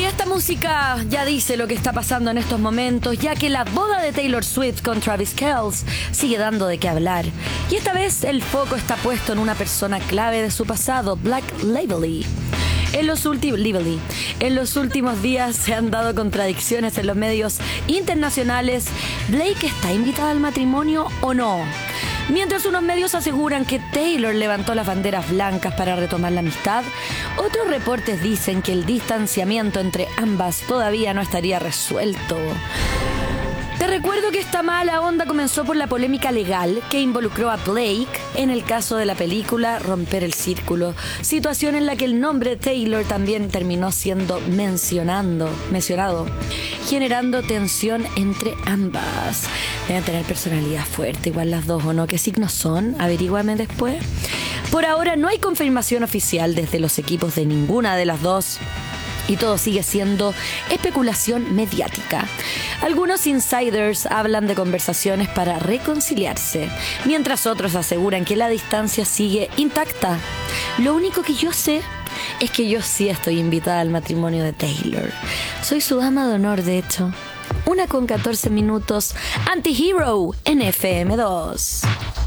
esta música ya dice lo que está pasando en estos momentos, ya que la boda de Taylor Swift con Travis Kelce sigue dando de qué hablar. Y esta vez el foco está puesto en una persona clave de su pasado, Blake Lively. En los últimos días se han dado contradicciones en los medios internacionales. ¿Blake está invitada al matrimonio o no? Mientras unos medios aseguran que Taylor levantó las banderas blancas para retomar la amistad, otros reportes dicen que el distanciamiento entre ambas todavía no estaría resuelto. Te recuerdo que esta mala onda comenzó por la polémica legal que involucró a Blake en el caso de la película Romper el Círculo, situación en la que el nombre Taylor también terminó siendo mencionado, generando tensión entre ambas. Deben tener personalidad fuerte, igual las dos, ¿o no? ¿Qué signos son? Averíguame después. Por ahora no hay confirmación oficial desde los equipos de ninguna de las dos, y todo sigue siendo especulación mediática. Algunos insiders hablan de conversaciones para reconciliarse, mientras otros aseguran que la distancia sigue intacta. Lo único que yo sé es que yo sí estoy invitada al matrimonio de Taylor. Soy su dama de honor, de hecho. 1:14 minutos, Anti-Hero en FM2.